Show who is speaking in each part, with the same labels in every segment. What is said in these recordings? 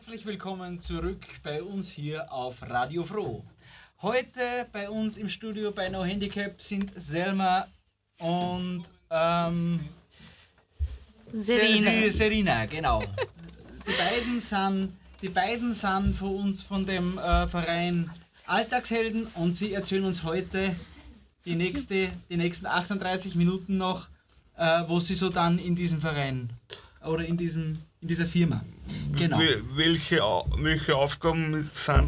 Speaker 1: Herzlich willkommen zurück bei uns hier auf Radio Froh. Heute bei uns im Studio bei No Handicap sind Selma und Serena, genau. Die beiden sind von uns von dem Verein Alltagshelden und sie erzählen uns heute die nächsten 38 Minuten noch, wo sie so dann in diesem Verein oder in dieser Firma. Genau.
Speaker 2: Welche Aufgaben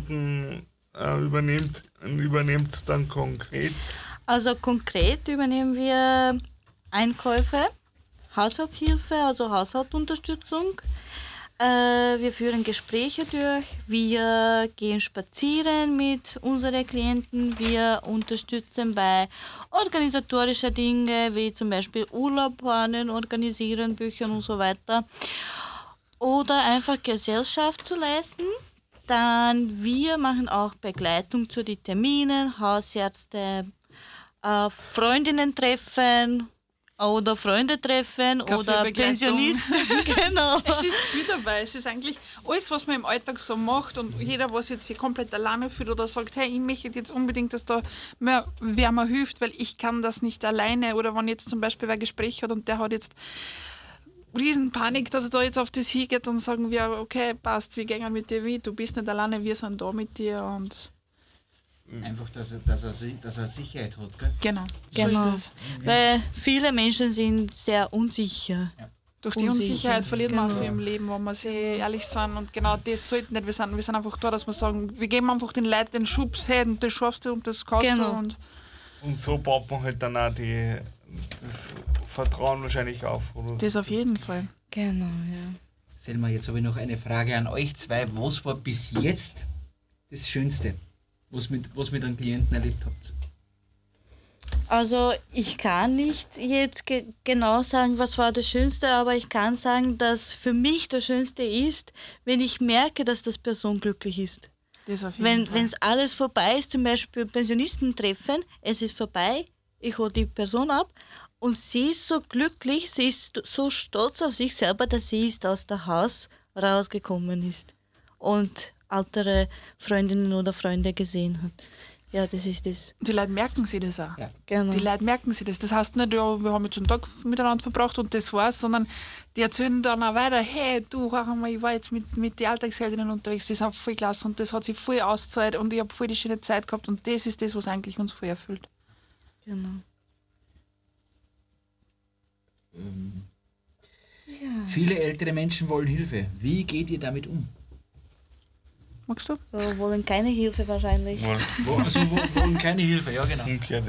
Speaker 2: übernimmt dann konkret?
Speaker 3: Also konkret übernehmen wir Einkäufe, Haushaltshilfe, also Haushaltsunterstützung. Wir führen Gespräche durch, wir gehen spazieren mit unseren Klienten, wir unterstützen bei organisatorischen Dingen, wie zum Beispiel Urlaub planen, organisieren, Büchern und so weiter. Oder einfach Gesellschaft zu leisten. Dann wir machen auch Begleitung zu den Terminen, Hausärzte, Freundinnen treffen oder Freunde treffen oder Pensionisten. Genau.
Speaker 4: Es ist viel dabei. Es ist eigentlich alles, was man im Alltag so macht und jeder, was jetzt sich komplett alleine fühlt oder sagt, hey, ich möchte jetzt unbedingt, dass da wer mir hilft, weil ich kann das nicht alleine. Oder wenn jetzt zum Beispiel wer Gespräch hat und der hat jetzt Riesenpanik, dass er da jetzt auf das hingeht, dann sagen wir, okay, passt, wir gehen mit dir wie, du bist nicht alleine, wir sind da mit dir und
Speaker 1: einfach, dass er Sicherheit hat, gell?
Speaker 4: Genau.
Speaker 3: So
Speaker 4: ist
Speaker 3: es. Weil viele Menschen sind sehr unsicher.
Speaker 1: Ja.
Speaker 4: Durch die Unsicherheit verliert man viel im Leben, wenn wir sehr ehrlich sind und genau das sollten nicht. Wir sind einfach da, dass wir sagen, wir geben einfach den Leuten den Schubs, hey, und das schaffst du und das kannst du. Und
Speaker 2: so baut man halt dann auch das Vertrauen wahrscheinlich auf, oder?
Speaker 4: Das auf jeden Fall.
Speaker 3: Genau, ja.
Speaker 1: Selma, jetzt habe ich noch eine Frage an euch zwei. Was war bis jetzt das Schönste, was mit einem Klienten erlebt habt?
Speaker 3: Also ich kann nicht jetzt genau sagen, was war das Schönste, aber ich kann sagen, dass für mich das Schönste ist, wenn ich merke, dass das Person glücklich ist.
Speaker 4: Das auf jeden Fall.
Speaker 3: Wenn es alles vorbei ist, zum Beispiel Pensionistentreffen, es ist vorbei, ich hole die Person ab und sie ist so glücklich, sie ist so stolz auf sich selber, dass sie ist aus dem Haus rausgekommen ist und ältere Freundinnen oder Freunde gesehen hat. Ja, das ist das.
Speaker 4: Die Leute merken sich das auch.
Speaker 1: Ja.
Speaker 3: Genau.
Speaker 4: Die Leute merken sich das. Das heißt nicht, ja, wir haben jetzt einen Tag miteinander verbracht und das war's, sondern die erzählen dann auch weiter, hey, du, hör mal, ich war jetzt mit den Alltagsheldinnen unterwegs, das ist voll klasse und das hat sich voll ausgezahlt und ich habe voll die schöne Zeit gehabt und das ist das, was eigentlich uns voll erfüllt.
Speaker 3: Genau.
Speaker 1: Viele ältere Menschen wollen Hilfe. Wie geht ihr damit um?
Speaker 4: Magst du?
Speaker 3: So wollen keine Hilfe wahrscheinlich.
Speaker 1: Wollen keine Hilfe, ja genau.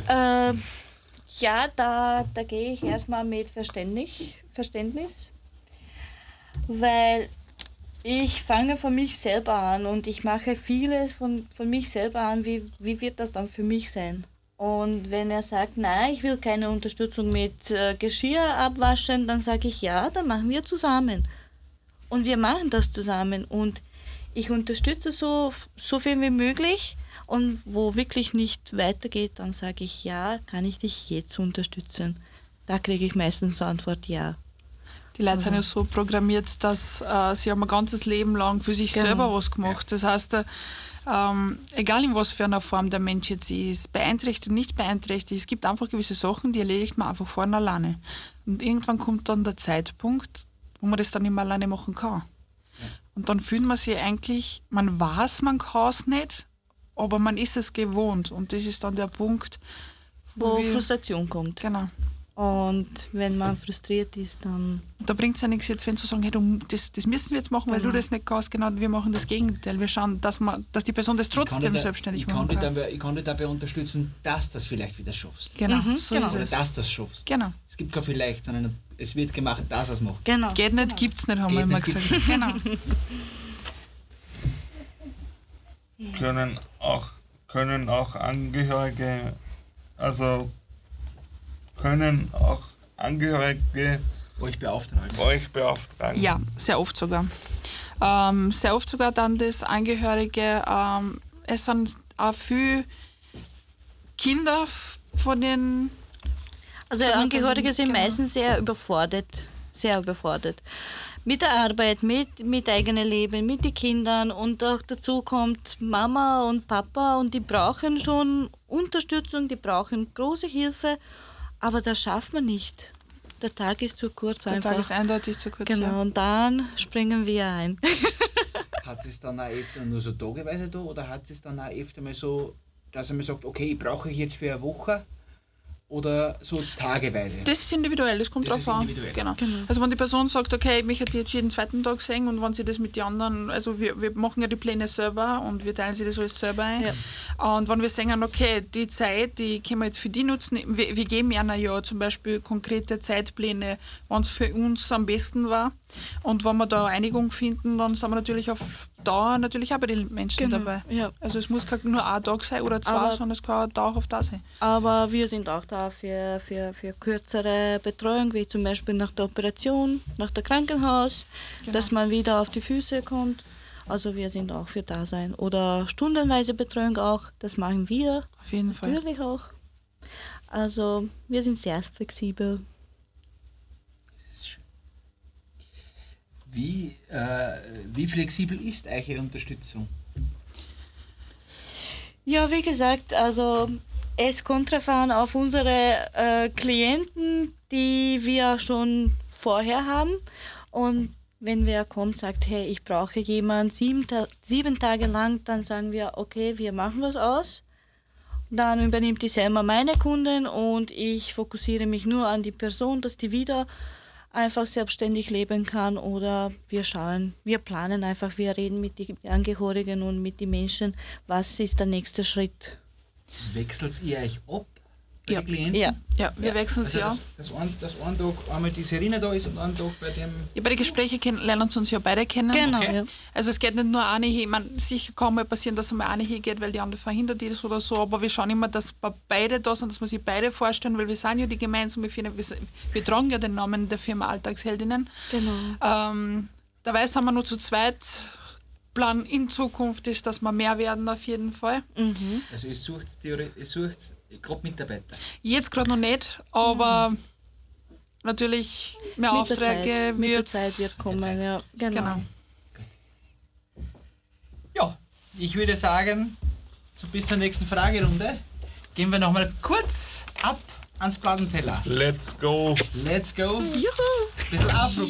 Speaker 3: Ja, da gehe ich erstmal mit Verständnis, weil ich fange von mich selber an und ich mache vieles von mich selber an, wie wird das dann für mich sein? Und wenn er sagt, nein, ich will keine Unterstützung mit Geschirr abwaschen, dann sage ich, ja, dann machen wir zusammen. Und wir machen das zusammen und ich unterstütze so viel wie möglich und wo wirklich nicht weitergeht, dann sage ich, ja, kann ich dich jetzt unterstützen? Da kriege ich meistens Antwort, ja.
Speaker 4: Die Leute sind ja so programmiert, dass sie haben ein ganzes Leben lang für sich selber was gemacht. Das heißt, egal in was für einer Form der Mensch jetzt ist, beeinträchtigt, nicht beeinträchtigt, es gibt einfach gewisse Sachen, die erledigt man einfach vorne alleine. Und irgendwann kommt dann der Zeitpunkt, wo man das dann nicht mehr alleine machen kann. Und dann fühlt man sich eigentlich, man weiß, man kann es nicht, aber man ist es gewohnt. Und das ist dann der Punkt,
Speaker 3: wo Frustration kommt.
Speaker 4: Genau.
Speaker 3: Und wenn man frustriert ist, dann...
Speaker 4: Da bringt es ja nichts jetzt, wenn zu sagen, hey, das müssen wir jetzt machen, weil du das nicht kannst. Genau, wir machen das Gegenteil. Wir schauen, dass die Person das trotzdem selbstständig machen kann.
Speaker 1: Ich kann dich dabei unterstützen, dass du das vielleicht wieder schaffst.
Speaker 4: Genau, so ist es.
Speaker 1: Dass du das schaffst.
Speaker 4: Genau.
Speaker 1: Es gibt kein vielleicht, sondern es wird gemacht, dass es macht.
Speaker 3: Genau.
Speaker 4: Geht nicht, gibt's nicht, haben wir immer gesagt. Genau.
Speaker 2: Können auch Angehörige
Speaker 1: euch beauftragen?
Speaker 4: Ja, sehr oft sogar. Sehr oft sogar dann das Angehörige. Es sind auch viele Kinder von den...
Speaker 3: Also Angehörige sind meistens sehr überfordert. mit der Arbeit, mit eigenem Leben, mit den Kindern und auch dazu kommt Mama und Papa und die brauchen schon Unterstützung, die brauchen große Hilfe, aber das schafft man nicht. Der Tag ist zu kurz
Speaker 4: Der
Speaker 3: einfach.
Speaker 4: Tag ist eindeutig zu kurz.
Speaker 3: Genau,
Speaker 4: Ja.
Speaker 3: und dann springen wir ein.
Speaker 1: Hat es dann auch öfter nur so tageweise da oder hat es dann auch öfter mal so, dass man sagt, okay, ich brauche jetzt für eine Woche oder so tageweise?
Speaker 4: Das ist individuell, das kommt
Speaker 1: Das
Speaker 4: drauf
Speaker 1: ist
Speaker 4: an.
Speaker 1: individuell.
Speaker 4: Genau. Also wenn die Person sagt, okay, ich möchte jetzt jeden zweiten Tag sehen und wenn sie das mit den anderen, also wir machen ja die Pläne selber und wir teilen sie das alles selber ein.
Speaker 3: Ja.
Speaker 4: Und wenn wir sagen, okay, die Zeit, die können wir jetzt für die nutzen, wir geben ihnen ja zum Beispiel konkrete Zeitpläne, wann es für uns am besten war. Und wenn wir da Einigung finden, dann sind wir natürlich auf Dauer natürlich auch bei den Menschen
Speaker 3: Genau,
Speaker 4: dabei.
Speaker 3: ja.
Speaker 4: Also es muss kein nur ein Tag sein oder zwei,
Speaker 3: Aber-
Speaker 4: sondern es kann Tag auf da sein.
Speaker 3: Aber wir sind auch da für kürzere Betreuung, wie zum Beispiel nach der Operation, nach der Krankenhaus, dass man wieder auf die Füße kommt. Also wir sind auch für Dasein. Oder stundenweise Betreuung auch, das machen wir
Speaker 4: Auf jeden Fall.
Speaker 3: natürlich auch. Also wir sind sehr flexibel.
Speaker 1: Wie flexibel ist eure Unterstützung?
Speaker 3: Ja, wie gesagt, also es kommt drauf an auf unsere Klienten, die wir schon vorher haben. Und wenn wer kommt, sagt, hey, ich brauche jemanden 7 Tage lang, dann sagen wir, okay, wir machen was aus. Dann übernimmt die Selma meine Kunden und ich fokussiere mich nur an die Person, dass die wieder einfach selbstständig leben kann oder wir schauen, wir planen einfach, wir reden mit den Angehörigen und mit den Menschen, was ist der nächste Schritt.
Speaker 1: Wechselt ihr euch ab bei
Speaker 4: Ja.
Speaker 1: den Klienten?
Speaker 3: Ja,
Speaker 4: Ja, wir wechseln
Speaker 1: Also
Speaker 4: sie an.
Speaker 1: dass einen Tag einmal die Serena da ist und einen Tag bei dem...
Speaker 4: Ja, bei den Gesprächen lernen sie uns ja beide kennen.
Speaker 3: genau.
Speaker 1: Okay.
Speaker 3: Ja.
Speaker 4: Also es geht nicht nur eine hin, sicher kann mal passieren, dass einmal eine hingeht, weil die andere verhindert ist oder so, aber wir schauen immer, dass beide da sind, dass wir sie beide vorstellen, weil wir sind ja die gemeinsame Firma, wir tragen ja den Namen der Firma Alltagsheldinnen.
Speaker 3: Genau.
Speaker 4: Dabei sind wir nur zu zweit. Plan in Zukunft ist, dass wir mehr werden auf jeden Fall.
Speaker 3: Mhm.
Speaker 1: Also ihr sucht gerade Mitarbeiter.
Speaker 4: Jetzt gerade noch nicht, aber natürlich mehr
Speaker 3: Mit der
Speaker 4: Aufträge
Speaker 3: Zeit, mit der
Speaker 4: wird's-
Speaker 3: Zeit wird kommen,
Speaker 1: Zeit.
Speaker 3: ja. Genau.
Speaker 4: Genau.
Speaker 1: Ja, ich würde sagen, so bis zur nächsten Fragerunde gehen wir nochmal kurz ab ans Plattenteller.
Speaker 2: Let's go!
Speaker 1: Let's go.
Speaker 3: Juhu!
Speaker 1: Bisschen Afro